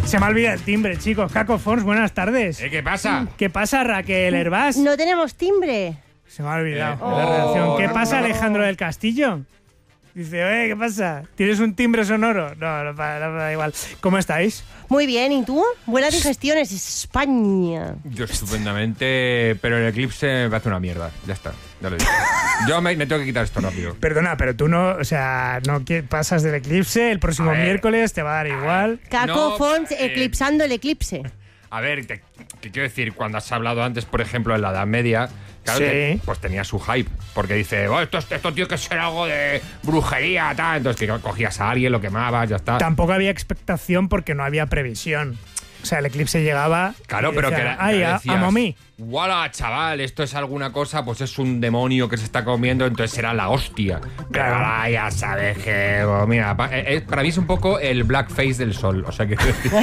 Se me ha olvidado el timbre, chicos. Caco Fons, buenas tardes. ¿Qué pasa? ¿Qué pasa, Raquel Herbás? No tenemos timbre. Se me ha olvidado la redacción. ¿Qué pasa, Alejandro del Castillo? Dice, ¿qué pasa? ¿Tienes un timbre sonoro? No da igual. ¿Cómo estáis? Muy bien, ¿y tú? Buenas digestiones, España. Yo estupendamente, pero el eclipse me hace una mierda. Ya está, ya lo digo. Yo me tengo que quitar esto rápido. Perdona, pero tú no, o sea, no pasas del eclipse, el próximo miércoles te va a dar igual. Caco Fons eclipsando el eclipse. A ver, te quiero decir, cuando has hablado antes, por ejemplo, en la Edad Media, claro, Sí. pues tenía su hype, porque dice, esto tiene que ser algo de brujería, tal. Entonces que cogías a alguien, lo quemabas, ya está. Tampoco había expectación porque no había previsión. O sea, el eclipse llegaba. Claro, y pero decía, que ¡ay, decías, amo mí! ¡Wala, chaval! Esto es alguna cosa, pues es un demonio que se está comiendo, entonces será la hostia. Pero Claro. ahora ya sabes que, mira, para mí es un poco el blackface del sol, o sea que...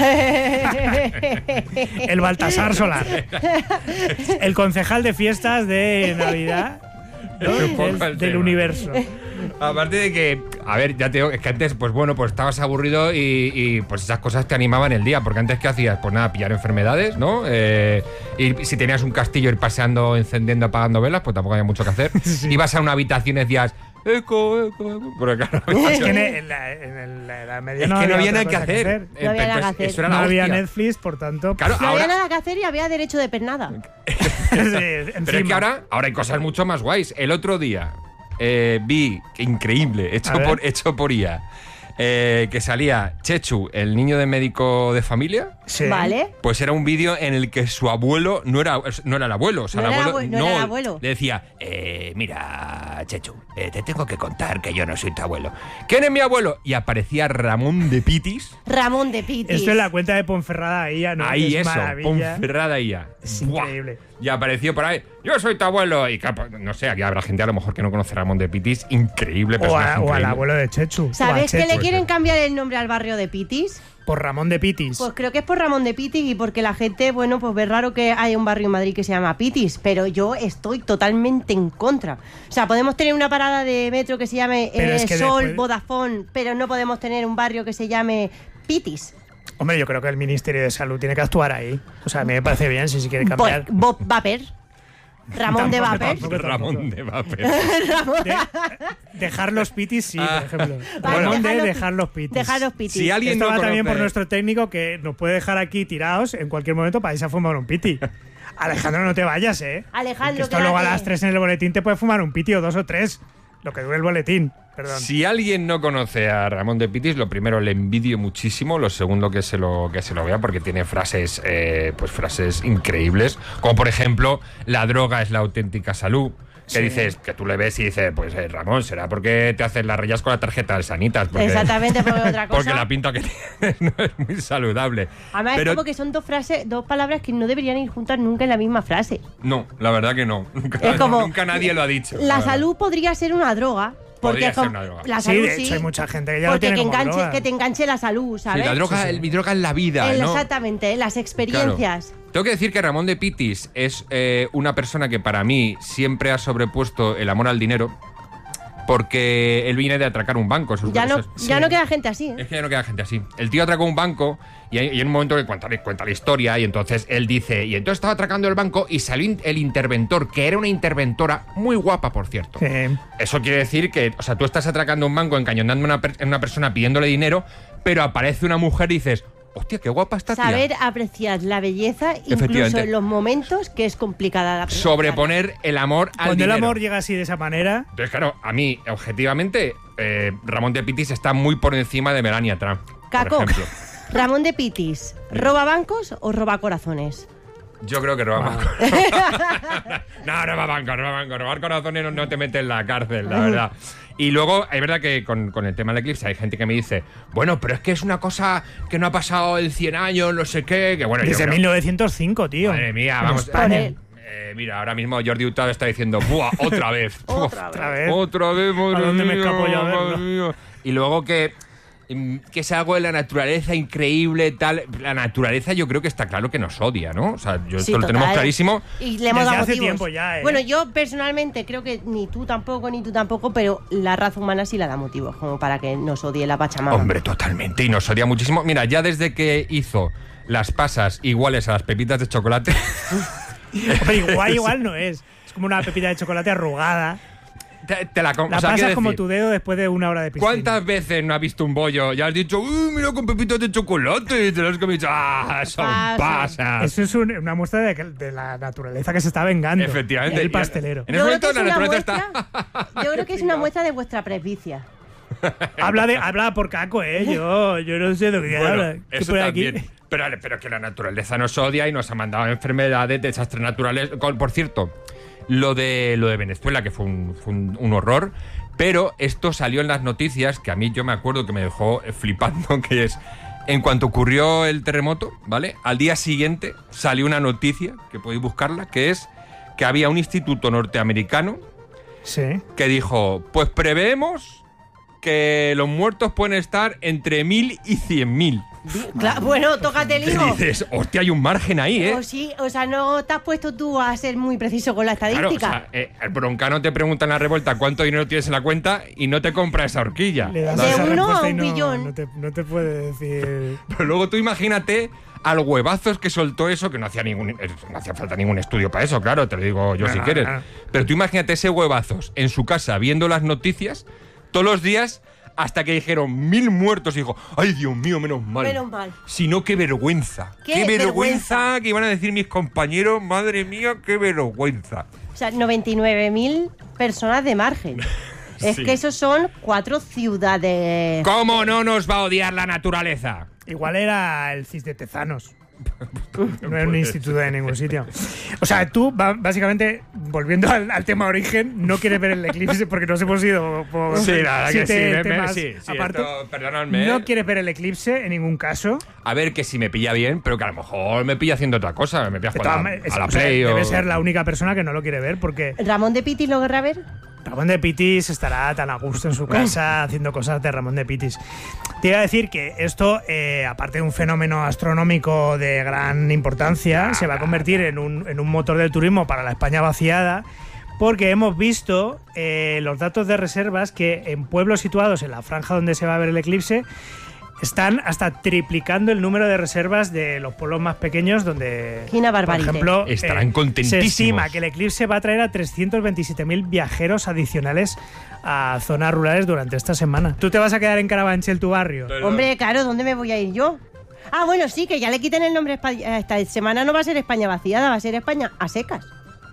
El Baltasar Solar. El concejal de fiestas de Navidad, ¿no? Un poco el del tema. universo. Aparte de que, a ver, ya te digo, es que antes, pues bueno, pues estabas aburrido y pues esas cosas te animaban el día, porque antes, ¿qué hacías? Pues nada, pillar enfermedades, ¿no? Y si tenías un castillo, ir paseando, encendiendo, apagando velas, pues tampoco había mucho que hacer. Sí. Ibas a una habitación y decías, eco, porque claro, Es que en la media es que no había nada otra que cosa hacer. No había nada que hacer. Eso era No la había hostia. Netflix, por tanto. Claro, No ahora, había nada que hacer y había derecho de pernada. Pero pero es que ahora hay cosas mucho más guays. El otro día vi, increíble, hecho por IA, que salía Chechu, el niño de médico de familia. Sí. ¿Vale? Pues era un vídeo en el que su abuelo no era el abuelo. O sea, No el era abuelo, no era el abuelo. Le decía, mira, Chechu, te tengo que contar que yo no soy tu abuelo. ¿Quién es mi abuelo? Y aparecía Ramón de Pitis. Ramón de Pitis. Esto es la cuenta de Ponferrada ahí, ya, ¿no? Ahí Es eso, maravilla. Ponferrada IA. Es Buah. increíble. Y apareció por ahí, yo soy tu abuelo. Y claro, no sé, aquí habrá gente a lo mejor que no conoce a Ramón de Pitis. Increíble O, personaje. o al increíble. abuelo de Chechu. ¿Sabes O a que le Chechu. quieren cambiar el nombre al barrio de Pitis? Por Ramón de Pitis. Pues creo que es por Ramón de Pitis y porque la gente, bueno, pues ve raro que haya un barrio en Madrid que se llama Pitis, pero yo estoy totalmente en contra. O sea, podemos tener una parada de metro que se llame Pero es que Sol, después- Vodafone, pero no podemos tener un barrio que se llame Pitis. Hombre, yo creo que el Ministerio de Salud tiene que actuar ahí. O sea, a mí me parece bien si se quiere Pues, cambiar. Bob Vapor. Ramón de Tampoco, Vapor. tampoco. Ramón de Vapor. Dejar los pitis, sí, por ejemplo. Vale, Ramón de dejar dejar los pitis. Dejar los Pitis. Si alguien Esto no va también conoce- por nuestro técnico que nos puede dejar aquí tirados en cualquier momento para irse a fumar un piti. Alejandro, no te vayas, ¿eh? Alejandro, Que esto luego a quédate. las 3 en el boletín te puede fumar un piti o 2 o 3. Lo que dure el boletín. Perdón. Si alguien no conoce a Ramón de Pitis, lo primero le envidio muchísimo, lo segundo que se lo vea porque tiene frases, pues frases increíbles, como por ejemplo, la droga es la auténtica salud. Que Sí. dices, que tú le ves y dices, pues Ramón, ¿será porque te haces las rayas con la tarjeta de Sanitas? Porque, Exactamente, porque otra cosa. porque la pinta que tienes no es muy saludable. Además, Pero es como que son dos palabras que no deberían ir juntas nunca en la misma frase. no, la verdad que no. Es como- Nunca nadie lo ha dicho. La verdad. salud podría ser una droga. Porque Podría es como- ser una droga. La Sí, salud de hecho hay mucha gente que ya lo porque tiene como droga. que te enganche la salud, Sí, ¿sabes? la droga, mi droga es la vida, ¿no? Exactamente, las experiencias. Claro. Tengo que decir que Ramón de Pitis es una persona que para mí siempre ha sobrepuesto el amor al dinero, porque él viene de atracar un banco. Ya no, Sí. ya no queda gente así, ¿eh? Es que ya no queda gente así. El tío atracó un banco y en un momento que cuenta la historia y entonces él dice, y entonces estaba atracando el banco y salió el interventor, que era una interventora muy guapa, por cierto. Sí. Eso quiere decir que, o sea, tú estás atracando un banco, encañonando a una persona pidiéndole dinero, pero aparece una mujer y dices, hostia, qué guapa está tía. Saber apreciar la belleza incluso Efectivamente. en los momentos que es complicada la Sobreponer el amor al Cuando dinero. el amor llega así de esa manera, Entonces, claro, a mí, objetivamente, Ramón de Pitis está muy por encima de Melania Trump, Caco, por ejemplo. Ramón de Pitis, ¿roba bancos o roba corazones? Yo creo que roba bancos. No, roba bancos. Robar corazones no te mete en la cárcel, la verdad. Y luego, es verdad que con el tema del eclipse hay gente que me dice, bueno, pero es que es una cosa que no ha pasado en 100 años, no sé qué, que bueno, yo desde creo- 1905, tío. Madre mía, En vamos. España. Por él. Mira, ahora mismo Jordi Hurtado está diciendo, ¡buah! Otra vez. Otra Otra vez. Otra vez, madre ¿A dónde me mía, escapo yo a verlo? madre mía. Y luego que que es algo de la naturaleza increíble, tal. La naturaleza yo creo que está claro que nos odia, ¿no? O sea, Sí, esto lo tenemos total. clarísimo. Y le hemos dado Desde hace motivos. tiempo ya, ¿eh? Bueno, yo personalmente creo que ni tú tampoco, pero la raza humana sí la da motivos, como para que nos odie la Pachamama. Hombre, totalmente, y nos odia muchísimo. Mira, ya desde que hizo las pasas iguales a las pepitas de chocolate... Pero igual no es. Es como una pepita de chocolate arrugada. te la La o sea, pasas quiero como decir, tu dedo después de una hora de piscina. ¿cuántas veces no has visto un bollo y has dicho, uy, mira con pepitas de chocolate? Y te lo has comido, son Pasas. pasas. Eso es una muestra de la naturaleza que se está vengando. Efectivamente. El pastelero. En ese momento la naturaleza muestra, yo creo que es una muestra de vuestra presbicia. Habla por caco, ¿eh? Yo no sé de lo que habla. Bueno, ¿Qué eso pone también. aquí? Pero que la naturaleza nos odia y nos ha mandado enfermedades, desastres naturales. Por cierto, lo de Venezuela, que fue un horror, pero esto salió en las noticias, que a mí yo me acuerdo que me dejó flipando, que es, en cuanto ocurrió el terremoto, ¿vale? Al día siguiente salió una noticia, que podéis buscarla, que es que había un instituto norteamericano Sí. que dijo, pues preveemos que los muertos pueden estar entre 1.000 y 100.000. Bueno, tócate el Y hijo. dices, hostia, hay un margen ahí, ¿eh? O sí, o sea, no te has puesto tú a ser muy preciso con la Claro, estadística. o sea, el broncano te pregunta en la revuelta cuánto dinero tienes en la cuenta y no te compra esa horquilla. Le das De esa 1 a respuesta y 1 billón. No te puede decir. Pero luego tú imagínate al huevazos que soltó eso, que no hacía falta ningún estudio para eso, claro, te lo digo yo si No, quieres. no. Pero tú imagínate ese huevazos en su casa viendo las noticias todos los días hasta que dijeron 1.000 muertos y dijo, ay Dios mío, menos mal. Menos mal. Si no, qué vergüenza. ¡Qué vergüenza que iban a decir mis compañeros, madre mía, qué vergüenza. O sea, 99.000 personas de margen. Es Sí. que esos son 4 ciudades. ¿Cómo no nos va a odiar la naturaleza? Igual era el CIS de Tezanos. No era un instituto de ningún sitio. O sea, tú, básicamente, volviendo al tema origen, no quieres ver el eclipse porque nos hemos ido por Sí, la verdad que 7 sí, temas sí, aparte. esto, perdonadme. No quieres ver el eclipse en ningún caso. A ver, que si me pilla bien, pero que a lo mejor me pilla haciendo otra cosa. Me pilla De jugando todas a la o sea, Play debe o... ser la única persona que no lo quiere ver porque ¿Ramón de Pitis lo querrá ver? Ramón de Pitis estará tan a gusto en su casa haciendo cosas de Ramón de Pitis. Te iba a decir que esto, aparte de un fenómeno astronómico de gran importancia, se va a convertir en un motor del turismo para la España vaciada, porque hemos visto los datos de reservas que en pueblos situados en la franja donde se va a ver el eclipse están hasta triplicando el número de reservas de los pueblos más pequeños donde, Qué una por barbaridad. ejemplo, Estarán contentísimos. se estima que el eclipse va a traer a 327.000 viajeros adicionales a zonas rurales durante esta semana. ¿Tú te vas a quedar en Carabanchel, tu barrio? Hombre, claro, ¿dónde me voy a ir yo? Ah, bueno, sí, que ya le quiten el nombre esta semana no va a ser España vaciada, va a ser España a secas.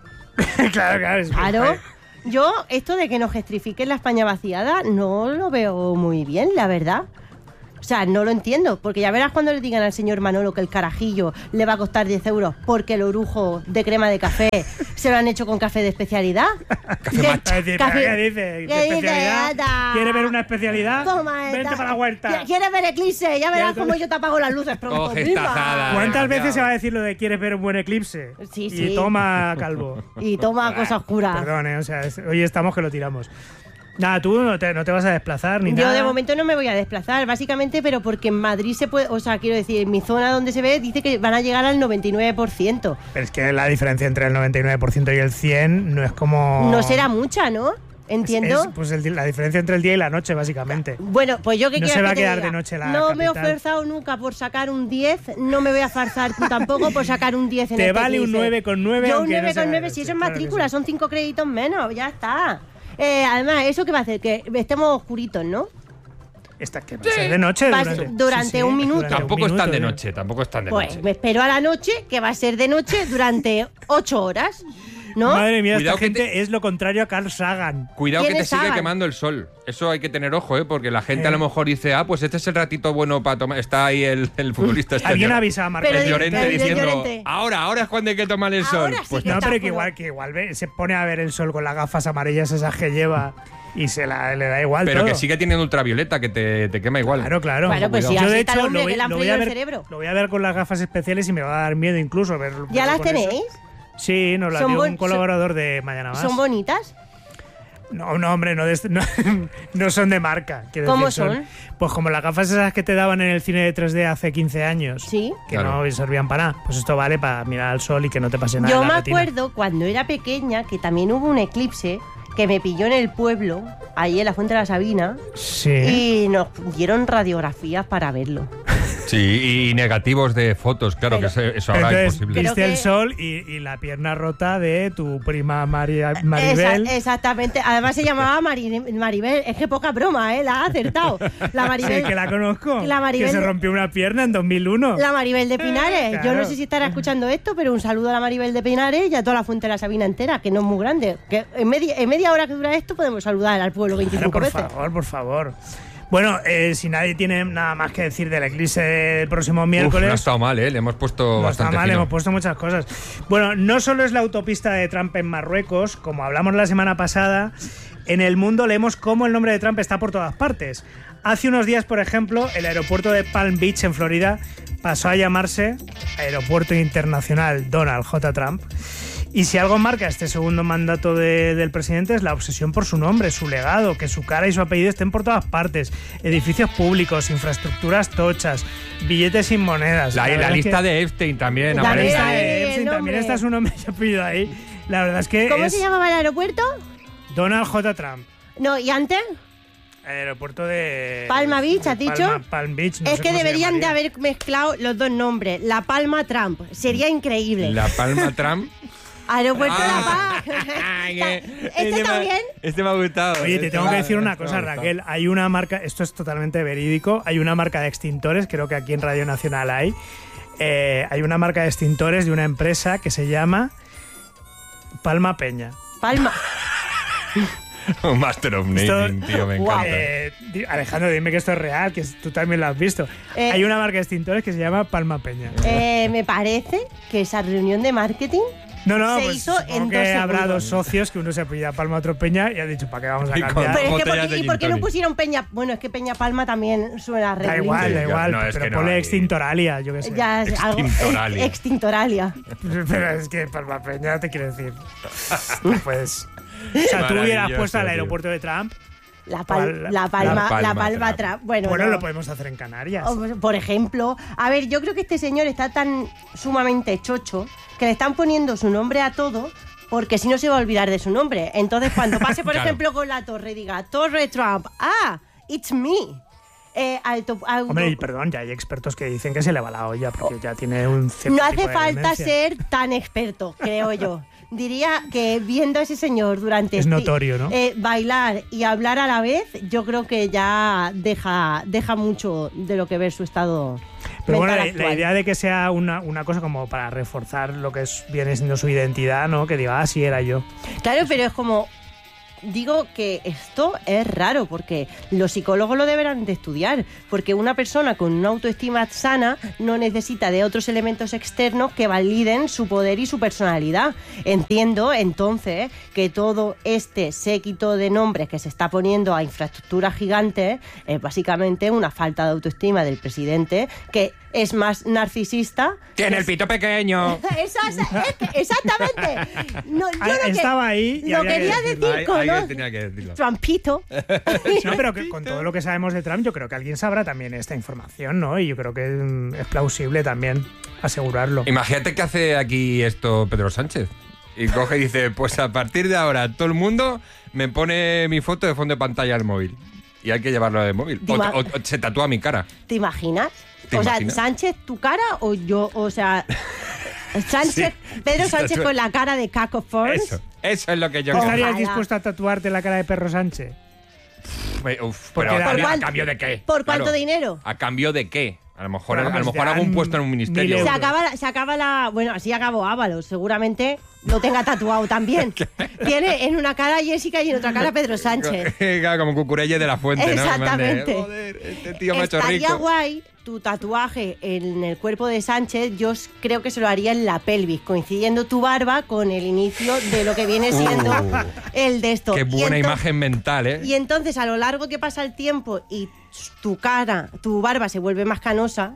claro. Claro. Yo, esto de que nos gestrifiquen la España vaciada, no lo veo muy bien, la verdad. O sea, no lo entiendo, porque ya verás cuando le digan al señor Manolo que el carajillo le va a costar 10 euros porque el orujo de crema de café se lo han hecho con café de especialidad. Café matcha. Es decir, Café- ¿qué dice? ¿Qué dice, ¿Especialidad? Ata? ¿Quieres ver una especialidad? Toma esta. Vente para la huerta. ¿Quieres ver eclipse? Ya verás Ya, cómo yo te apago las luces pronto. Coge ¡Viva! esta azada. ¿Cuántas Demasiado. veces se va a decir lo de quieres ver un buen eclipse? Sí, Y sí. toma, calvo. Y toma cosa oscura. Perdón, o sea, hoy estamos que lo tiramos. Nada, tú no te vas a desplazar ni Yo nada. de momento no me voy a desplazar, básicamente, pero porque en Madrid se puede, o sea, quiero decir, en mi zona donde se ve, dice que van a llegar al 99%. Pero es que la diferencia entre el 99% y el 100% no es como... No será mucha, ¿no? Entiendo. Es, pues la diferencia entre el día y la noche, básicamente. Bueno, pues yo que No quiero se va que a te quedar diga. de noche la No me he capital. esforzado nunca por sacar un 10, no me voy a esforzar tampoco por sacar un 10 en Te este vale un eclipse. 9,9 Yo un aunque no sea 9,9, de si noche, eso es claro que matrícula, sí. son 5 créditos menos, ya está. Además, ¿eso qué va a hacer? Que estemos oscuritos, ¿no? Esta que va a ser de noche Va a durante, ser durante un minuto. durante un Tampoco están de minuto, noche, tampoco están de Pues noche. me espero a la noche, que va a ser de noche durante 8 horas, ¿no? Madre mía, Cuidado esta que gente es lo contrario a Carl Sagan. Cuidado que ¿Quién te es sigue Sagan? quemando el sol. Eso hay que tener ojo, ¿eh? Porque la gente a lo mejor dice, ah, pues este es el ratito bueno para tomar. Está ahí el futbolista. Este Alguien Llor- avisa a Marco. Pero el de- Llorente de diciendo, Llorente. ahora es cuando hay que tomar el sol. Ahora sí Pues que No, está pero que oscuro. igual se pone a ver el sol con las gafas amarillas esas que lleva y le da igual pero todo. que sigue teniendo ultravioleta, que te quema igual. Claro. Bueno, pues Cuidado. sí, Yo de así está el hecho hombre que le han lo voy freído a el ver, cerebro. lo voy a ver con las gafas especiales y me va a dar miedo incluso verlo. ¿Ya las con eso. tenéis? Sí, nos las Son dio buen- un colaborador de Mañana Más. ¿Son bonitas? No, hombre, no son de marca. ¿Cómo decir, son? Pues como las gafas esas que te daban en el cine de 3D hace 15 años. Sí. Que Claro. no servían para nada. Pues esto vale para mirar al sol y que no te pase nada Yo en la me retina. acuerdo cuando era pequeña que también hubo un eclipse que me pilló en el pueblo, ahí en la Fuente de la Sabina, Sí. y nos dieron radiografías para verlo. Sí, y negativos de fotos, claro, Pero- que eso ahora es Entonces, imposible. Creo viste el que- sol y la pierna rota de tu prima Maribel. Exactamente. Además se llamaba Maribel. Es que poca broma, ¿eh? La ha acertado. La Maribel. Sí, que la conozco. La Maribel que se de- rompió una pierna en 2001. La Maribel de Pinares. Yo Claro. no sé si estará escuchando esto, pero un saludo a la Maribel de Pinares y a toda la Fuente de la Sabina entera, que no es muy grande. Que en media hora que dura esto podemos saludar al pueblo 25 Claro, veces. por favor. Bueno, si nadie tiene nada más que decir del eclipse del próximo miércoles. No ha estado mal, ¿eh? Le hemos puesto No está bastante mal, fino. hemos puesto muchas cosas. Bueno, no solo es la autopista de Trump en Marruecos, como hablamos la semana pasada, en el mundo leemos cómo el nombre de Trump está por todas partes. Hace unos días, por ejemplo, el aeropuerto de Palm Beach, en Florida, pasó a llamarse Aeropuerto Internacional Donald J. Trump. Y si algo marca este segundo mandato del presidente es la obsesión por su nombre, su legado, que su cara y su apellido estén por todas partes. Edificios públicos, infraestructuras tochas, billetes sin monedas. La verdad es lista que- de Epstein también La La aparece. lista Ahí de el Epstein, nombre. también está su nombre y apellido ahí. La verdad es que ¿Cómo es se llamaba el aeropuerto? Donald J. Trump. No, ¿y antes? Aeropuerto de Palma Beach, ¿has de dicho? Palm Beach. no Es sé que cómo se deberían de llamaría. haber mezclado los dos nombres. La Palma Trump. Sería increíble. La Palma Trump. Aeropuerto Ah. La Paz. ¿Este también? Este me ha gustado. Oye, te tengo que decir una Este cosa, me ha gustado. Raquel. Hay una marca, esto es totalmente verídico, hay una marca de extintores, creo que aquí en Radio Nacional hay. Hay una marca de extintores de una empresa que se llama Palma Peña. Palma. Un Master of Esto- Naming, tío, me Guau. encanta. Alejandro, dime que esto es real, que tú también lo has visto. Hay una marca de extintores que se llama Palma Peña. Me parece que esa reunión de marketing No, se pues hizo supongo en que 2 habrá segundos. dos socios, que uno se apellida Palma, otro Peña, y ha dicho, ¿para qué vamos a Y con- cambiar? Pero es que, Botellas de ¿y gin por qué no tonic. pusieron Peña? Bueno, es que Peña Palma también suena Da re igual, Sí, da igual, no, es pero que no ponle hay- extintoralia, yo qué sé. Ya es algo Extintoralia. extintoralia. Pero es que Palma Peña te quiero decir. Pues. O sea, tú hubieras Maravilloso, puesto al tío. aeropuerto de Trump. La La Palma Trump. Trump. Bueno, Bueno, no. lo podemos hacer en Canarias. Por ejemplo, a ver, yo creo que este señor está tan sumamente chocho que le están poniendo su nombre a todo porque si no se va a olvidar de su nombre. Entonces, cuando pase, por Claro. ejemplo, con la torre, diga, Torre Trump, it's me. Hombre, y perdón, ya hay expertos que dicen que se le va la olla porque ya tiene un cierto No tipo hace de falta demencia. ser tan experto, creo yo. Diría que viendo a ese señor durante Es notorio, ¿no? bailar y hablar a la vez, yo creo que ya deja mucho de lo que ver su estado Pero bueno, mental la actual. idea de que sea una cosa como para reforzar lo que viene siendo su identidad, ¿no? Que diga, sí, era yo. Claro, pero es como... Digo que esto es raro porque los psicólogos lo deberán de estudiar, porque una persona con una autoestima sana no necesita de otros elementos externos que validen su poder y su personalidad. Entiendo entonces que todo este séquito de nombres que se está poniendo a infraestructuras gigantes es básicamente una falta de autoestima del presidente que es más narcisista. Tiene el pito pequeño. Exactamente. No, yo Ah, lo que- estaba ahí y lo había que quería decirlo. decir con Alguien los tenía que decirlo. Trumpito. No, pero que con todo lo que sabemos de Trump, yo creo que alguien sabrá también esta información, ¿no? Y yo creo que es plausible también asegurarlo. Imagínate que hace aquí esto Pedro Sánchez. Y coge y dice, pues a partir de ahora todo el mundo me pone mi foto de fondo de pantalla al móvil. Y hay que llevarlo de móvil. Dima- O se tatúa mi cara. ¿Te imaginas? ¿Te o imaginas? sea, Sánchez, tu cara o yo, o sea, Sánchez, Pedro Sánchez con la cara de Caco Force. Eso es lo que yo ¿Tú creo. estarías Ojalá. dispuesto a tatuarte la cara de Perro Sánchez? Uf, Porque pero da- ¿a cuánto- cambio de qué? ¿Por cuánto Claro. dinero? ¿A cambio de qué? A lo mejor, Bueno, pues hago un dan puesto en un 1000 ministerio. euros. Se acaba la... Bueno, así acabó Ábalos. Seguramente lo tenga tatuado también. Tiene en una cara Jessica y en otra cara Pedro Sánchez. Claro, como Cucurelle de la Fuente, ¿no? Exactamente. Joder, este tío me ha hecho Estaría rico. guay tu tatuaje en el cuerpo de Sánchez. Yo creo que se lo haría en la pelvis, coincidiendo tu barba con el inicio de lo que viene siendo el de esto. Qué Y buena ento- imagen mental, ¿eh? Y entonces, a lo largo que pasa el tiempo y tu cara, tu barba se vuelve más canosa,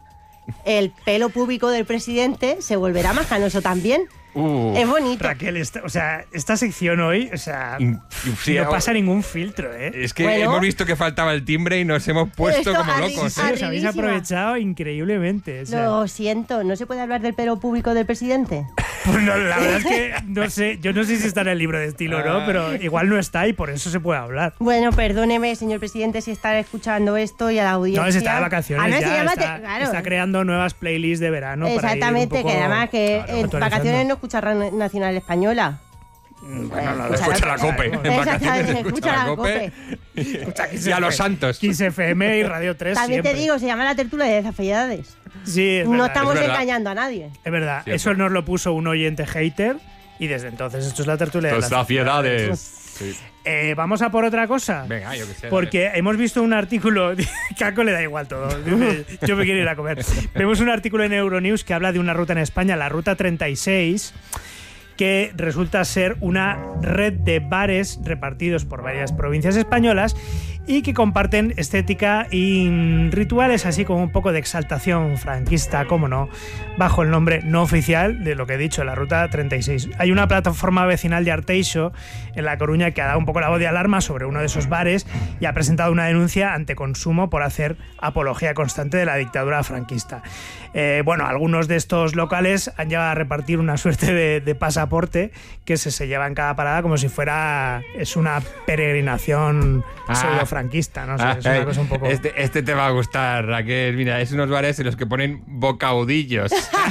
el pelo púbico del presidente se volverá más canoso también. Es bonito. Raquel, esta sección hoy, Sí, no pasa ningún filtro, ¿eh? Es que Bueno. hemos visto que faltaba el timbre y nos hemos puesto Esto como locos. Sí, os habéis Arribísima. aprovechado increíblemente. O sea, Lo siento, ¿no se puede hablar del pelo púbico del presidente? pues no, la verdad es que no sé, yo no sé si está en el libro de estilo o no, pero igual no está y por eso se puede hablar. Bueno, perdóneme, señor presidente, si está escuchando esto y a la audiencia. No, se está de vacaciones no, se ya, llama está, está creando nuevas playlists de verano. Exactamente, para ir un poco que además que en actualizando. vacaciones no escucha Radio Nacional Española. Bueno, no, Escucha la COPE. En Exactamente, vacaciones escucha la COPE. Y a los santos. Kiss FM y Radio 3 También siempre. te digo, se llama la tertulia de desafiedades. Sí, es No verdad, estamos es verdad. engañando a nadie. es verdad. Cierto. Eso nos lo puso un oyente hater y desde entonces esto es la tertulia de las Desafiedades. Sí. Vamos a por otra cosa. Venga, yo que sé. Porque hemos visto un artículo. Caco le da igual todo. Yo me quiero ir a comer. Vemos un artículo en Euronews que habla de una ruta en España, la ruta 36, que resulta ser una red de bares repartidos por varias provincias españolas y que comparten estética y rituales, así como un poco de exaltación franquista, como no, bajo el nombre no oficial de lo que he dicho, la Ruta 36. Hay una plataforma vecinal de Arteixo en La Coruña que ha dado un poco la voz de alarma sobre uno de esos bares y ha presentado una denuncia ante Consumo por hacer apología constante de la dictadura franquista. Bueno, algunos de estos locales han llegado a repartir una suerte de pasaporte que se lleva en cada parada como si fuera una peregrinación pseudo-franquista, no sé, es una cosa un poco... Este te va a gustar, Raquel. Mira, es unos bares en los que ponen bocaudillos.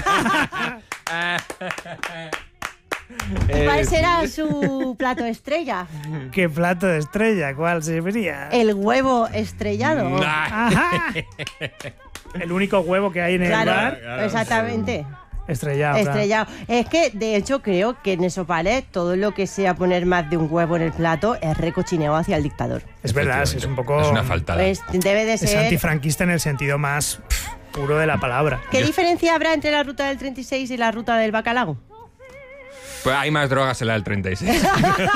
¿Cuál será su plato estrella? ¿Qué plato de estrella? ¿Cuál sería? El huevo estrellado. Nah. Ajá. El único huevo que hay en el Claro, bar, exactamente. estrellado. claro. Estrellado. Es que, de hecho, creo que en esos bares todo lo que sea poner más de un huevo en el plato es recochineo hacia el dictador. Es verdad, sí, es un poco... Es una faltada. Pues debe de Es ser... antifranquista en el sentido más puro de la palabra. ¿Qué diferencia habrá entre la ruta del 36 y la ruta del bacalao? Pues hay más drogas en la del 36.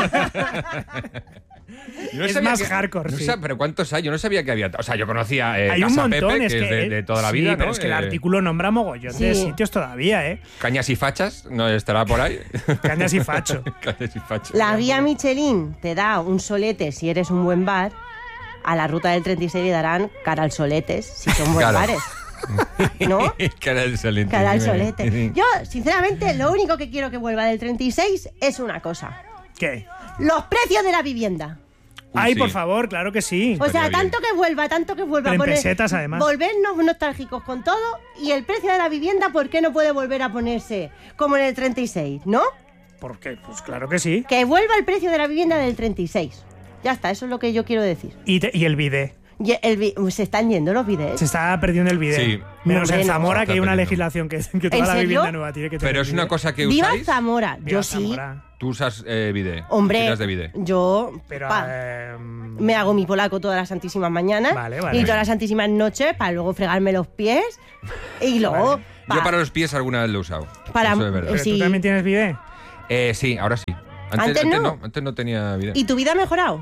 Yo no Es sabía más hardcore, sí. Pero ¿cuántos hay? Yo no sabía que había... O sea, yo conocía Hay un Casa montón, Pepe, es que que... es de toda la sí, vida, pero ¿no? es que el artículo nombra mogollón de Sí. sitios todavía, ¿eh? Cañas y fachas, ¿no estará por ahí? Cañas y facho. Cañas y fachas. La guía Michelin te da un solete si eres un buen bar. A la ruta del 36 le darán cara al soletes si son buen Claro. bares. ¿No? Cara al solete. Cara al solete. Yo, sinceramente, lo único que quiero que vuelva del 36 es una cosa. ¿Qué? Los precios de la vivienda. Ay, sí. por favor, claro que sí. O sea, Estaría bien. tanto que vuelva. Pero en pesetas, además. Volvernos nostálgicos con todo y el precio de la vivienda, ¿por qué no puede volver a ponerse como en el 36? ¿No? ¿Por qué? Pues claro que sí. Que vuelva el precio de la vivienda del 36. Ya está, eso es lo que yo quiero decir. Y el bidet. Y se están yendo los bidets. Se está perdiendo el bidet. Sí. Menos Hombre, en no. Zamora, que hay una Está legislación que toda ¿En la serio? vivienda nueva tiene que tener Pero es una bidet. cosa que ¡Viva usáis. Zamora! Viva Yo sí. Zamora. Tú usas bidet. Hombre, Tiras de bidet. yo Pero... me hago mi polaco todas las santísimas mañanas Vale, vale. y todas las santísimas noches para luego fregarme los pies y luego... Yo para los pies alguna vez lo he usado. Para- Eso es verdad. ¿Pero sí. tú también tienes bidet? Sí, ahora sí. ¿Antes no? Antes no tenía bidet. ¿Y tu vida ha mejorado?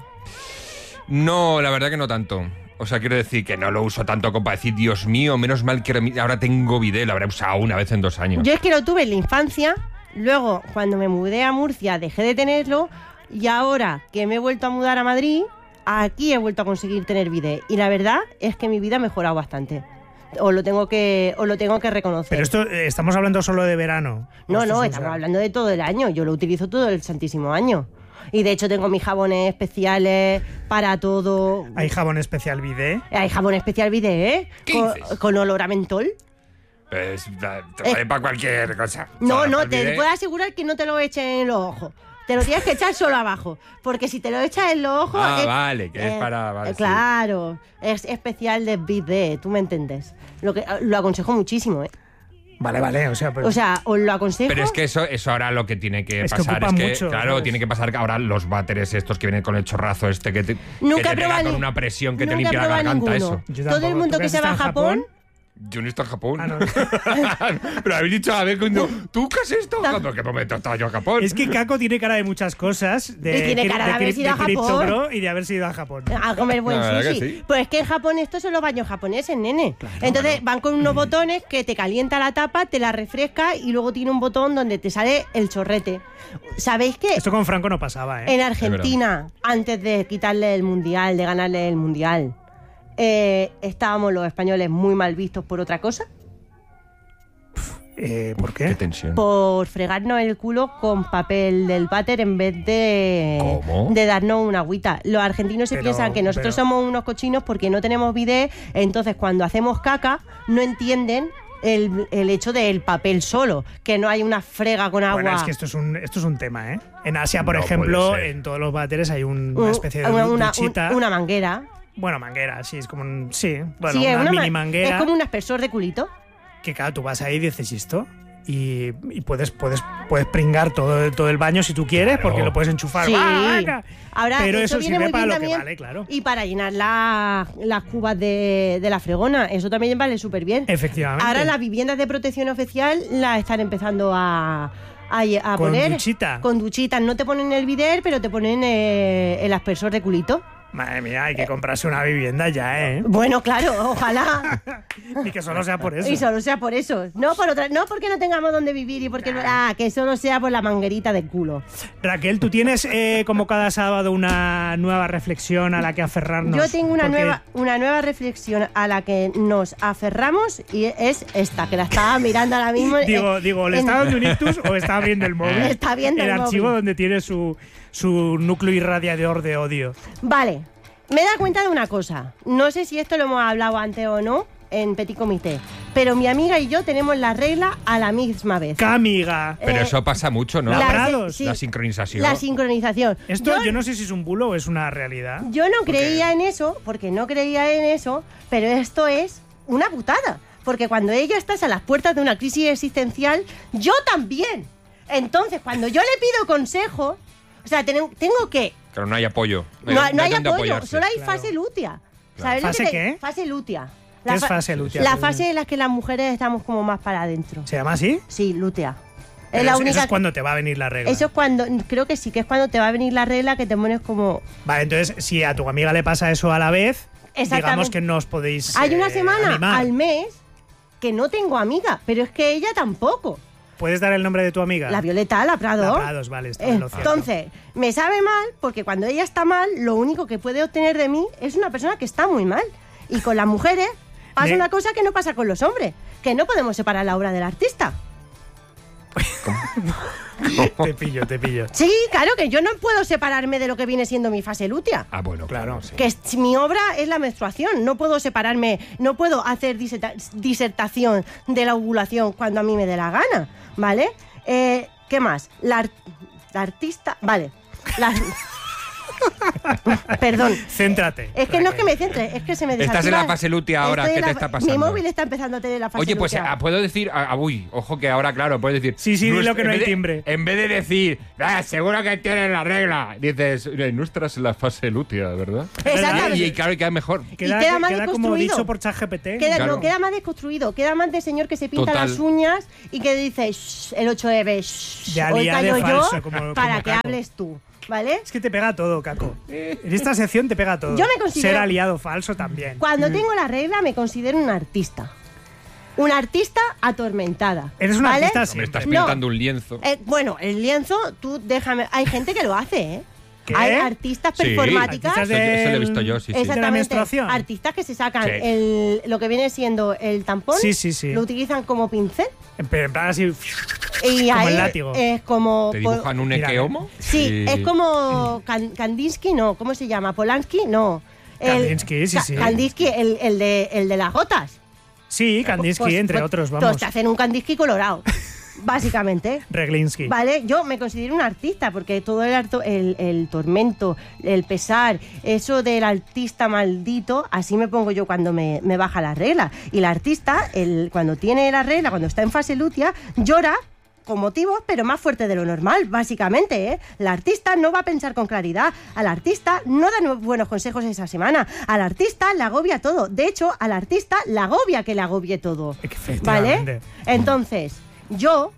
No, la verdad que no tanto. O sea, quiero decir que no lo uso tanto como para decir, Dios mío, menos mal que ahora tengo bidet. Lo habré usado una vez en 2 años. Yo es que lo tuve en la infancia, luego cuando me mudé a Murcia dejé de tenerlo y ahora que me he vuelto a mudar a Madrid, aquí he vuelto a conseguir tener bidet. Y la verdad es que mi vida ha mejorado bastante. Os lo tengo que reconocer. Pero esto, estamos hablando solo de verano. No, Esto es, o estamos sea, hablando de todo el año. Yo lo utilizo todo el santísimo año. Y de hecho tengo mis jabones especiales para todo. Hay jabón especial bidet. Hay jabón especial bidet, ¿eh? ¿Qué Con, dices? con olor a mentol. Pues, te vale para cualquier cosa. No, Para el te bidet. puedo asegurar que no te lo echen en los ojos. Te lo tienes que echar solo abajo. Porque si te lo echas en los ojos. Vale, que es para... Vale, sí. Claro, es especial de bidet, tú me entiendes. Lo aconsejo muchísimo, ¿eh? Vale, o sea, pero... O sea, os lo aconsejo. Pero es que eso ahora lo que tiene que Es que pasar ocupa es que, mucho, claro, ¿sabes? tiene que pasar que ahora los váteres estos que vienen con el chorrazo este que te, Nunca que he te pega probado con ni- una presión que te nunca he limpia la probado garganta, ninguno. eso. Yo Todo el tampoco. mundo ¿Tú que has se va a estado en Japón, Yo no he estado en Japón. Ah, no. Pero habéis dicho a ver cuando ¿tú qué has estado? ¿En qué momento he estado yo en Japón? Es que Kako tiene cara de muchas cosas. Y tiene cara de haber ido a Japón. Crypto y de haber ido a Japón. A comer buen La verdad sushi. que sí. Pues es que en Japón estos son los baños japoneses, nene. Entonces van con unos botones que te calienta la tapa, te la refresca y luego tiene un botón donde te sale el chorrete. ¿Sabéis qué? Esto con Franco no pasaba, ¿eh? En Argentina, antes de quitarle el mundial, de ganarle el mundial, estábamos los españoles muy mal vistos por otra cosa. ¿Por Qué qué? tensión. Por fregarnos el culo con papel del váter en vez de, ¿Cómo? de darnos una agüita. Los argentinos se Pero- piensan que nosotros somos unos cochinos porque no tenemos bidet, entonces cuando hacemos caca no entienden el hecho del papel solo, que no hay una frega con agua. Bueno, es que esto es un tema, ¿eh? En Asia, por No ejemplo, puede ser. en todos los váteres hay una especie de una duchita. una manguera. Bueno, manguera, sí, es como un... Sí, bueno, Sí, es una ma- mini manguera. Es como un aspersor de culito. Que claro, tú vas ahí y dices esto y puedes pringar todo el baño si tú quieres, porque lo puedes enchufar. Sí. ¡Ah, venga! Ahora, pero eso eso viene sirve muy para bien lo que también. vale, claro. Y para llenar las cubas de la fregona. Eso también vale súper bien. Efectivamente. Ahora las viviendas de protección oficial las están empezando a Con poner. duchita. Con duchitas. No te ponen el bidet, pero te ponen el aspersor de culito. Madre mía, hay que comprarse una vivienda ya, ¿eh? Bueno, claro, ojalá. Y que solo sea por eso. Y solo sea por eso. No por otra, no porque no tengamos dónde vivir y porque que solo sea por la manguerita del culo. Raquel, ¿tú tienes como cada sábado una nueva reflexión a la que aferrarnos? Yo tengo una Porque- nueva reflexión a la que nos aferramos y es esta, que la estaba mirando ahora mismo. Digo, ¿le está dando un ictus o está viendo el móvil? Está viendo el archivo móvil. donde tiene su núcleo irradiador de odio. Vale, me he dado cuenta de una cosa. No sé si esto lo hemos hablado antes o no en Petit Comité, pero mi amiga y yo tenemos la regla a la misma vez. ¡Camiga! Pero Eh, eso pasa mucho, ¿no? Labrados. La sincronización. La sincronización. Esto yo no sé si es un bulo o es una realidad. Yo no creía en eso, porque no creía en eso, pero esto es una putada. Porque cuando ella está a las puertas de una crisis existencial, yo también. Entonces, cuando yo le pido consejo, o sea, tengo que... Pero no hay apoyo. No hay dónde apoyo, apoyarse. solo hay Claro. fase lútea. Claro. ¿Sabes lo ¿Fase que qué? Fase lútea. ¿Qué es fase lútea? La fase en la que las mujeres estamos como más para adentro. ¿Se llama así? Sí, lútea. Pero Es la eso única... es cuando te va a venir la regla. Eso es cuando... Creo que sí, que es cuando te va a venir la regla que te pones como... Vale, entonces, si a tu amiga le pasa eso a la vez, digamos Exactamente. que no os podéis Hay una semana animar. al mes que no tengo amiga, pero es que ella tampoco. ¿Puedes dar el nombre de tu amiga? La Violeta, la Prado. La Prados, vale, está en lo cierto. Entonces, me sabe mal porque cuando ella está mal, lo único que puede obtener de mí es una persona que está muy mal. Y con las mujeres pasa una cosa que no pasa con los hombres, que no podemos separar la obra del artista. Te pillo. Sí, claro que yo no puedo separarme de lo que viene siendo mi fase lútea. Ah, bueno, Claro. sí. Que mi obra es la menstruación, no puedo separarme, no puedo hacer disertación de la ovulación cuando a mí me dé la gana, ¿vale? ¿Qué más? La artista... Vale. Perdón. Céntrate. Es que no es que me centre, es que se me desactiva. Estás en la fase lútea ahora, Estoy ¿qué en te la está Mi pasando? móvil está empezando a tener la fase Oye, pues lútea. puedo decir, uy, ojo que ahora, claro, puedes decir. Sí, dilo que no hay en vez de- timbre. En vez de decir, seguro que tienes la regla, dices, no estás en la fase lútea, ¿verdad? Exactamente. Y claro, y queda mejor. queda más como desconstruido. dicho por ChatGPT. Claro. No, queda más desconstruido, queda más de señor que se pinta Total. las uñas y que dice "Shh, el 8EB, shh, De hoy aliade callo falso, yo como para que Caco. hables tú, ¿vale? Es que te pega todo, Caco. En esta sección te pega todo. Yo me considero- Ser aliado falso también. Cuando tengo la regla me considero un artista. Una artista atormentada. Eres una ¿vale? artista Me siempre. estás No. pintando un lienzo. Bueno, el lienzo, tú déjame... Hay gente que lo hace, ¿eh? ¿Qué? Hay artistas Sí. performáticas... Artistas Eso lo he visto yo, sí, sí. ¿De la Exactamente. menstruación? Artistas que se sacan Sí. lo que viene siendo el tampón, Sí. lo utilizan como pincel Pero en plan así. y Como ahí el látigo. es como... ¿Te dibujan un Mira, equeomo? Sí, es como Kandinsky, no, ¿cómo se llama? Polanski, no. Kandinsky, sí, sí. Kandinsky, el de las gotas. Sí, Kandinsky, Pues- entre pues- otros, pues vamos. te hacen un Kandinsky colorado, básicamente. Reglinsky. Vale, yo me considero un artista porque todo el tormento, el pesar, eso del artista maldito, así me pongo yo cuando me baja la regla. Y el artista, cuando tiene la regla, cuando está en fase lútea, llora con motivos, pero más fuerte de lo normal, básicamente, ¿eh? La artista no va a pensar con claridad. Al artista no da buenos consejos esa semana. Al artista le agobia todo. De hecho, al artista le agobia que le agobie todo. ¿Vale? Entonces, yo,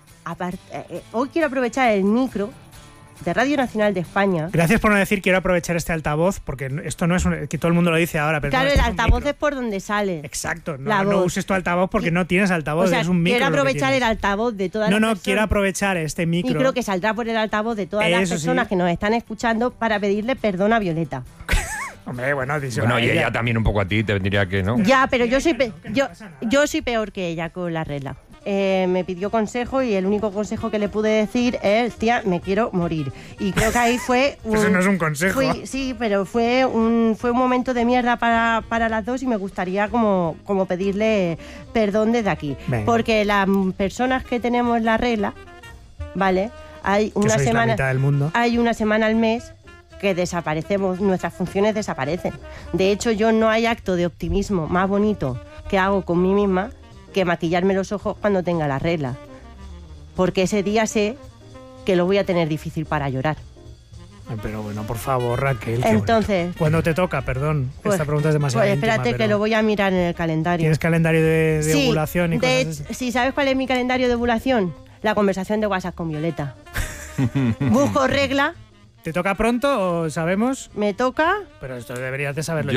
hoy quiero aprovechar el micro de Radio Nacional de España. Gracias por no decir quiero aprovechar este altavoz, porque esto no es que todo el mundo lo dice ahora. Pero claro, no, el altavoz es por donde sale. Exacto, no uses tu altavoz porque no tienes altavoz, o sea, es un micro. Quiero aprovechar el altavoz de todas las personas. No, quiero aprovechar este micro. Micro que saldrá por el altavoz de todas las personas que nos están escuchando para pedirle perdón a Violeta. Hombre, bueno, y ella también un poco a ti, te diría que no. Ya, pero yo soy peor que ella con la regla. Me pidió consejo y el único consejo que le pude decir es, tía, me quiero morir. Y creo que ahí fue Eso no es un consejo. Sí, pero fue un momento de mierda para las dos y me gustaría como pedirle perdón desde aquí. Venga. Porque las personas que tenemos la regla, ¿vale? Hay una semana, la mitad del mundo. Hay una semana al mes que desaparecemos, nuestras funciones desaparecen. De hecho, yo no hay acto de optimismo más bonito que hago con mí misma que maquillarme los ojos cuando tenga la regla. Porque ese día sé que lo voy a tener difícil para llorar. Pero bueno, por favor, Raquel. Entonces, cuando te toca, perdón. Esta pregunta es demasiado íntima, espérate que lo voy a mirar en el calendario. ¿Tienes calendario de ovulación y cosas así? Sí, ¿sabes cuál es mi calendario de ovulación? La conversación de WhatsApp con Violeta. Busco regla. ¿Te toca pronto o sabemos? ¿Me toca? Pero esto deberías de saberlo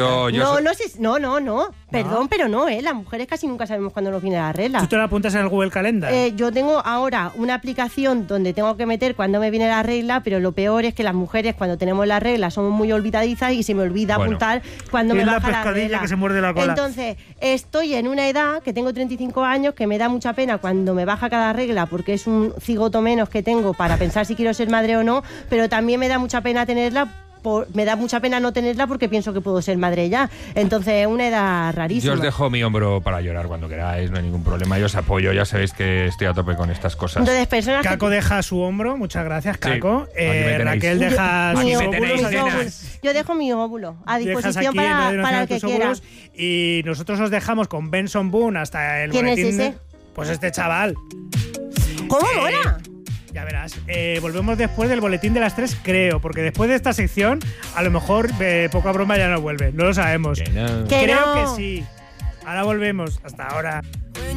No. Perdón, pero no, las mujeres casi nunca sabemos cuándo nos viene la regla. ¿Tú te la apuntas en el Google Calendar? Yo tengo ahora una aplicación donde tengo que meter cuándo me viene la regla, pero lo peor es que las mujeres cuando tenemos la regla somos muy olvidadizas y se me olvida apuntar cuándo me baja la regla. Que se muerde la cola. Entonces, estoy en una edad que tengo 35 años que me da mucha pena cuando me baja cada regla porque es un cigoto menos que tengo para pensar si quiero ser madre o no, pero también me da mucha pena tenerla. Me da mucha pena no tenerla porque pienso que puedo ser madre ya. Entonces es una edad rarísima. Yo os dejo mi hombro para llorar cuando queráis, no hay ningún problema. Yo os apoyo, ya sabéis que estoy a tope con estas cosas. Entonces, personas Caco deja su hombro, muchas gracias, Caco. Sí, Raquel deja sus óvulos. Yo dejo mi óvulo a disposición para el que quiera. Y nosotros os dejamos con Benson Boone hasta el boletín. ¿Quién es ese? Pues este chaval. ¿Cómo mola? Ya verás. Volvemos después del boletín de las 3, creo, porque después de esta sección, a lo mejor poca broma ya no vuelve. No lo sabemos. Que no. Creo que sí. Ahora volvemos. Hasta ahora.